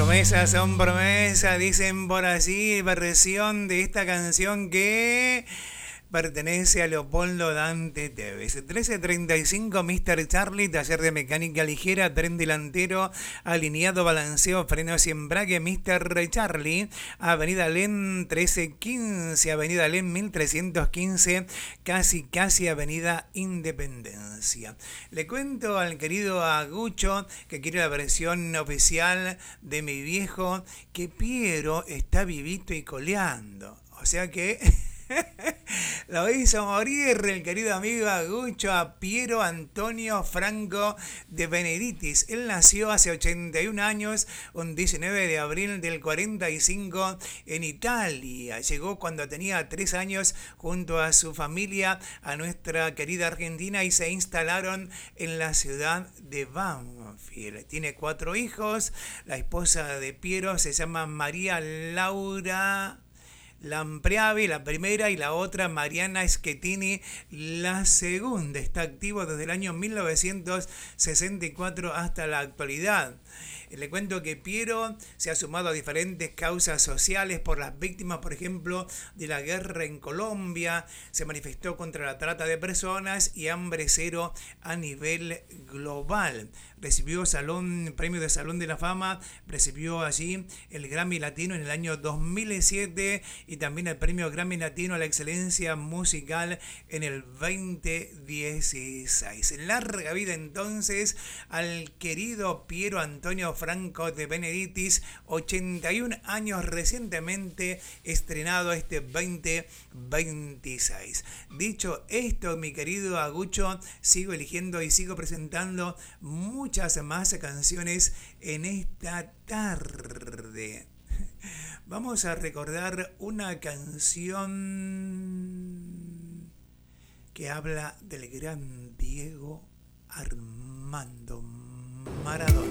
promesas son promesas, dicen por allí, versión de esta canción que pertenece a Leopoldo Dante Tevez. 13:35, Mr. Charlie, taller de mecánica ligera, tren delantero, alineado, balanceo, frenos y embrague, Mr. Charlie, Avenida Alem 1315, Avenida Alem 1315, casi Avenida Independencia. Le cuento al querido Agucho que quiere la versión oficial de mi viejo, que Piero está vivito y coleando. O sea que lo hizo morir el querido amigo Agucho a Piero Antonio Franco de Benedictis. Él nació hace 81 años, un 19 de abril del 45 en Italia. Llegó cuando tenía 3 años junto a su familia a nuestra querida Argentina y se instalaron en la ciudad de Banfield. Tiene 4 hijos. La esposa de Piero se llama María Laura Lampriavi, la primera, y la otra Mariana Schettini, la segunda. Está activo desde el año 1964 hasta la actualidad. Le cuento que Piero se ha sumado a diferentes causas sociales por las víctimas, por ejemplo, de la guerra en Colombia. Se manifestó contra la trata de personas y hambre cero a nivel global. Recibió premio de Salón de la Fama, recibió allí el Grammy Latino en el año 2007 y también el premio Grammy Latino a la excelencia musical en el 2016. Larga vida entonces al querido Piero Antonio Franco de Benedictis, 81 años recientemente estrenado este 2026. Dicho esto, mi querido Agucho, sigo eligiendo y sigo presentando muchas más canciones en esta tarde. Vamos a recordar una canción que habla del gran Diego Armando Maradona.